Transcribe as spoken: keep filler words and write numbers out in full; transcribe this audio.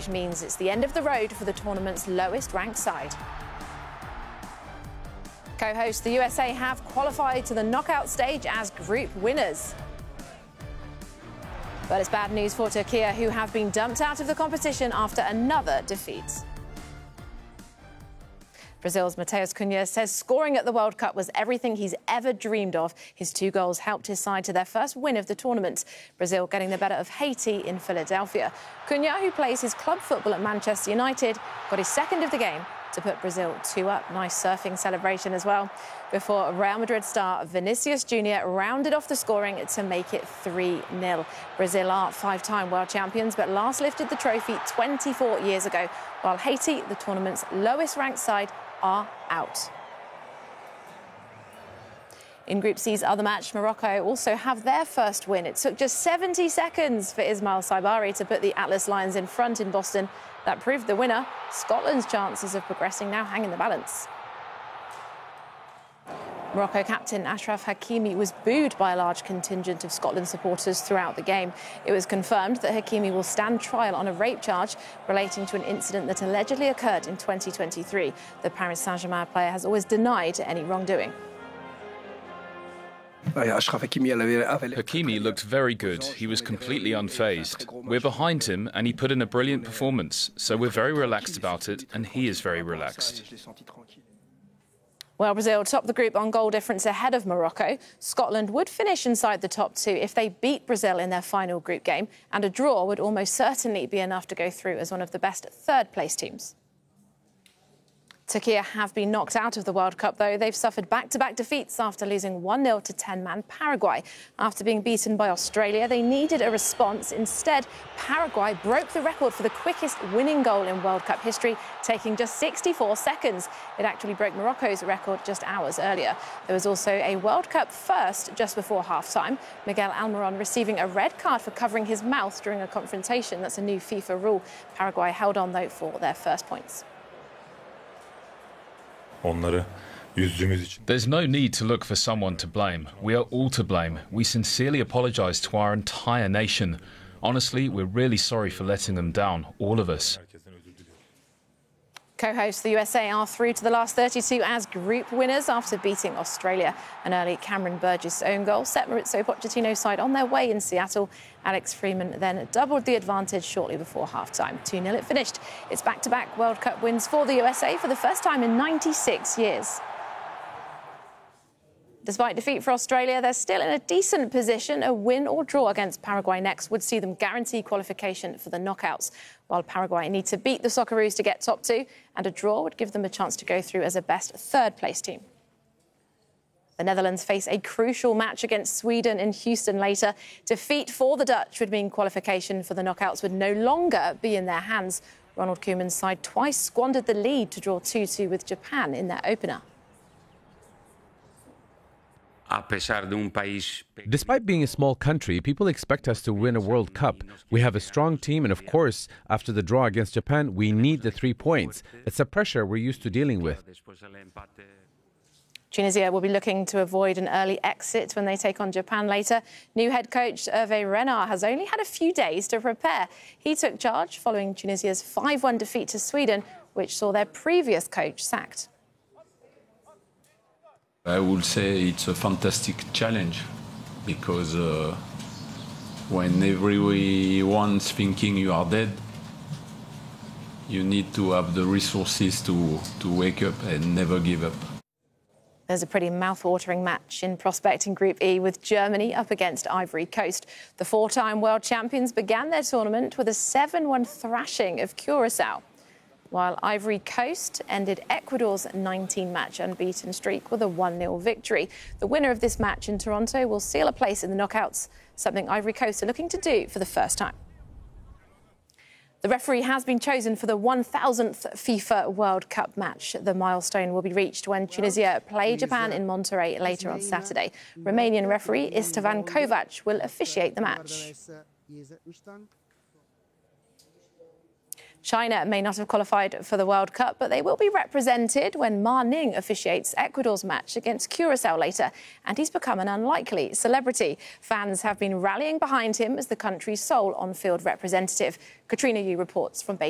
which means it's the end of the road for the tournament's lowest-ranked side. Co-hosts, the U S A have qualified to the knockout stage as group winners. But it's bad news for Turkey, who have been dumped out of the competition after another defeat. Brazil's Matheus Cunha says scoring at the World Cup was everything he's ever dreamed of. His two goals helped his side to their first win of the tournament. Brazil getting the better of Haiti in Philadelphia. Cunha, who plays his club football at Manchester United, got his second of the game to put Brazil two up. Nice surfing celebration as well. Before Real Madrid star Vinicius Junior rounded off the scoring to make it three nil. Brazil are five-time world champions, but last lifted the trophy twenty-four years ago, while Haiti, the tournament's lowest-ranked side, are out. In Group C's other match, Morocco also have their first win. It took just seventy seconds for Ismail Saibari to put the Atlas Lions in front in Boston. That proved the winner. Scotland's chances of progressing now hang in the balance. Morocco captain Achraf Hakimi was booed by a large contingent of Scotland supporters throughout the game. It was confirmed that Hakimi will stand trial on a rape charge relating to an incident that allegedly occurred in twenty twenty-three. The Paris Saint-Germain player has always denied any wrongdoing. Hakimi looked very good. He was completely unfazed. We're behind him and he put in a brilliant performance. So we're very relaxed about it and he is very relaxed. Well, Brazil topped the group on goal difference ahead of Morocco. Scotland would finish inside the top two if they beat Brazil in their final group game, and a draw would almost certainly be enough to go through as one of the best third-place teams. Turkey have been knocked out of the World Cup, though. They've suffered back-to-back defeats after losing one nil to ten-man Paraguay. After being beaten by Australia, they needed a response. Instead, Paraguay broke the record for the quickest winning goal in World Cup history, taking just sixty-four seconds. It actually broke Morocco's record just hours earlier. There was also a World Cup first just before half-time. Miguel Almiron receiving a red card for covering his mouth during a confrontation. That's a new FIFA rule. Paraguay held on, though, for their first points. There's no need to look for someone to blame. We are all to blame. We sincerely apologise to our entire nation. Honestly, we're really sorry for letting them down, all of us. Co-hosts, the U S A are through to the last thirty-two as group winners after beating Australia. An early Cameron Burgess own goal set Maurizio Pochettino's side on their way in Seattle. Alex Freeman then doubled the advantage shortly before half-time. two nil it finished. It's back-to-back World Cup wins for the U S A for the first time in ninety-six years. Despite defeat for Australia, they're still in a decent position. A win or draw against Paraguay next would see them guarantee qualification for the knockouts, while Paraguay need to beat the Socceroos to get top two, and a draw would give them a chance to go through as a best third-place team. The Netherlands face a crucial match against Sweden in Houston later. Defeat for the Dutch would mean qualification for the knockouts would no longer be in their hands. Ronald Koeman's side twice squandered the lead to draw two two with Japan in their opener. Despite being a small country, people expect us to win a World Cup. We have a strong team, and of course, after the draw against Japan, we need the three points. It's a pressure we're used to dealing with. Tunisia will be looking to avoid an early exit when they take on Japan later. New head coach Hervé Renard has only had a few days to prepare. He took charge following Tunisia's five one defeat to Sweden, which saw their previous coach sacked. I would say it's a fantastic challenge because uh, when everyone's thinking you are dead, you need to have the resources to, to wake up and never give up. There's a pretty mouth-watering match in prospect in Group E with Germany up against Ivory Coast. The four-time world champions began their tournament with a seven one thrashing of Curaçao, while Ivory Coast ended Ecuador's nineteen-match unbeaten streak with a one nil victory. The winner of this match in Toronto will seal a place in the knockouts, something Ivory Coast are looking to do for the first time. The referee has been chosen for the one thousandth FIFA World Cup match. The milestone will be reached when Tunisia play Japan in Monterrey later on Saturday. Romanian referee Istvan Kovac will officiate the match. China may not have qualified for the World Cup, but they will be represented when Ma Ning officiates Ecuador's match against Curaçao later, and he's become an unlikely celebrity. Fans have been rallying behind him as the country's sole on-field representative. Katrina Yu reports from Beijing.